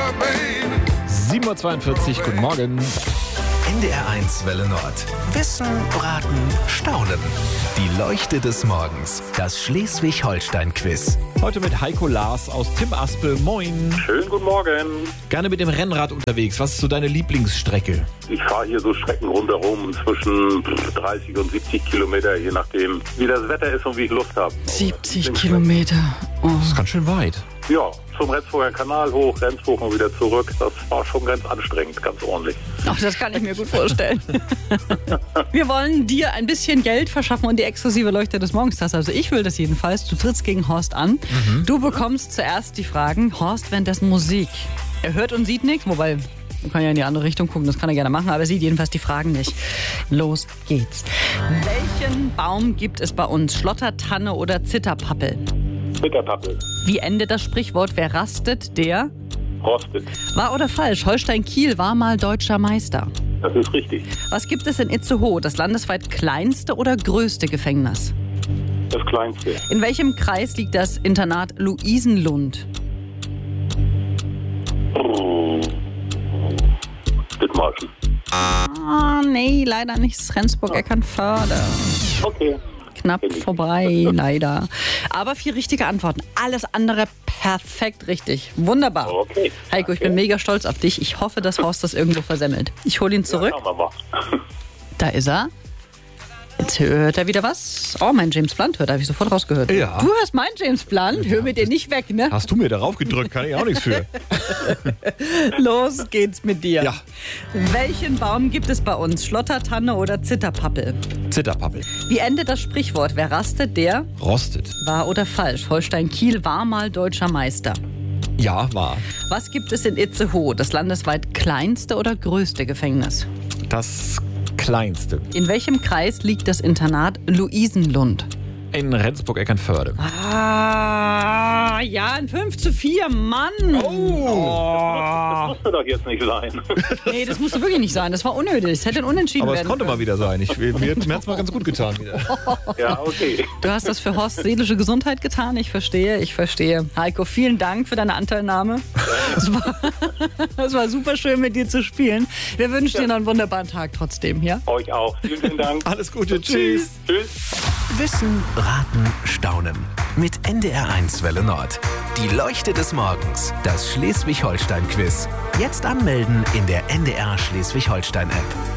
7:42 Uhr, guten Morgen. NDR1 Welle Nord. Wissen, Raten, Staunen. Die Leuchte des Morgens. Das Schleswig-Holstein-Quiz. Heute mit Heiko Lars aus Tim Aspel. Moin. Schönen guten Morgen. Gerne mit dem Rennrad unterwegs. Was ist so deine Lieblingsstrecke? Ich fahre hier so Strecken rundherum zwischen 30 und 70 Kilometer, je nachdem, wie das Wetter ist und wie ich Lust habe. 70 Kilometer. Oh. Das ist ganz schön weit. Ja, zum Rendsburger Kanal hoch, Rendsburg und wieder zurück. Das war schon ganz anstrengend, ganz ordentlich. Ach, das kann ich mir gut vorstellen. Wir wollen dir ein bisschen Geld verschaffen und die exklusive Leuchte des Morgens hast. Also ich will das jedenfalls. Du trittst gegen Horst an. Du bekommst zuerst die Fragen. Horst, währenddessen Musik. Er hört und sieht nichts, wobei... Man kann ja in die andere Richtung gucken, das kann er gerne machen, aber er sieht jedenfalls die Fragen nicht. Los geht's. Welchen Baum gibt es bei uns? Schlottertanne oder Zitterpappel? Zitterpappel. Wie endet das Sprichwort, wer rastet, der... Rostet. Wahr oder falsch? Holstein-Kiel war mal deutscher Meister. Das ist richtig. Was gibt es in Itzehoe, das landesweit kleinste oder größte Gefängnis? Das kleinste. In welchem Kreis liegt das Internat Luisenlund? Dithmarschen. Ah, nee, leider nicht. Das ist Rendsburg-Eckernförde. Okay. Knapp vorbei, leider. Aber 4 richtige Antworten. Alles andere perfekt richtig. Wunderbar. Okay. Heiko, ich bin mega stolz auf dich. Ich hoffe, dass Horst das irgendwo versemmelt. Ich hole ihn zurück. Ja, schauen wir mal. Da ist er. Jetzt hört er wieder was. Oh, mein James Blunt hört. Da habe ich sofort rausgehört. Ja. Du hörst meinen James Blunt. Hör mir den nicht weg, ne? Hast du mir darauf gedrückt? Kann ich auch nichts für. Los geht's mit dir. Ja. Welchen Baum gibt es bei uns? Schlottertanne oder Zitterpappel? Zitterpappel. Wie endet das Sprichwort? Wer rastet, der... Rostet. Wahr oder falsch? Holstein-Kiel war mal deutscher Meister. Ja, war. Was gibt es in Itzehoe? Das landesweit kleinste oder größte Gefängnis? Das kleinste. In welchem Kreis liegt das Internat Luisenlund? In Rendsburg-Eckernförde. Ah, ja, ein 5:4, Mann. Das musste doch jetzt nicht sein. Nee, das musste wirklich nicht sein. Das war unnötig. Es hätte ein Unentschieden Aber es werden konnte können. mal wieder sein. Mir hat es mal ganz gut getan wieder. Ja, okay. Du hast das für Horsts seelische Gesundheit getan. Ich verstehe. Heiko, vielen Dank für deine Anteilnahme. Es war super schön, mit dir zu spielen. Wir wünschen dir noch einen wunderbaren Tag trotzdem, ja? Euch auch. Vielen, vielen Dank. Alles Gute. Tschüss. Tschüss. Wissen, Raten, Staunen. Mit NDR1 Welle Nord. Die Leuchte des Morgens. Das Schleswig-Holstein-Quiz. Jetzt anmelden in der NDR Schleswig-Holstein-App.